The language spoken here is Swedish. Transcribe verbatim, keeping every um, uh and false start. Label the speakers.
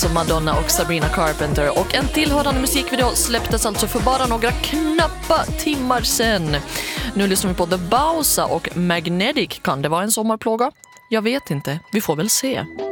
Speaker 1: Madonna och Sabrina Carpenter, och en tillhörande musikvideo släpptes alltså för bara några knappa timmar sedan. Nu lyssnar vi på The Bausa och Magnetic. Kan det vara en sommarplåga? Jag vet inte, vi får väl se.